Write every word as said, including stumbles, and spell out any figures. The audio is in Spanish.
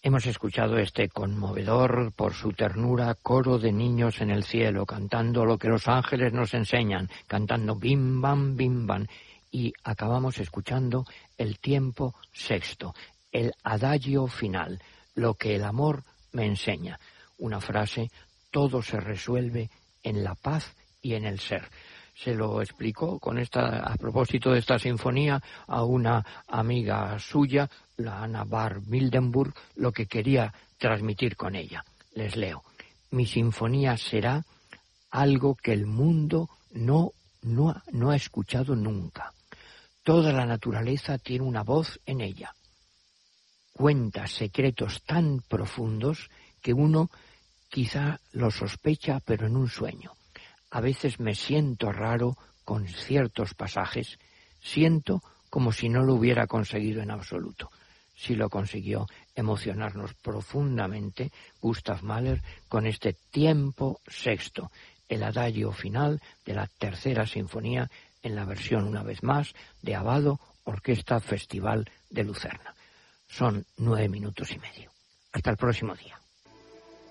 Hemos escuchado este conmovedor por su ternura coro de niños en el cielo, cantando lo que los ángeles nos enseñan, cantando bim bam bim bam, y acabamos escuchando el tiempo sexto, el adagio final, lo que el amor me enseña. Una frase: todo se resuelve en la paz y en el ser. Se lo explicó con esta, a propósito de esta sinfonía, a una amiga suya, la Anna Bar Mildenburg, lo que quería transmitir con ella. Les leo: mi sinfonía será algo que el mundo no, no, no ha escuchado nunca. Toda la naturaleza tiene una voz en ella. Cuenta secretos tan profundos que uno quizá los sospecha, pero en un sueño. A veces me siento raro con ciertos pasajes, siento como si no lo hubiera conseguido en absoluto. Sí lo consiguió emocionarnos profundamente Gustav Mahler con este tiempo sexto, el adagio final de la tercera sinfonía en la versión, una vez más, de Abbado, Orquesta Festival de Lucerna. Son nueve minutos y medio. Hasta el próximo día.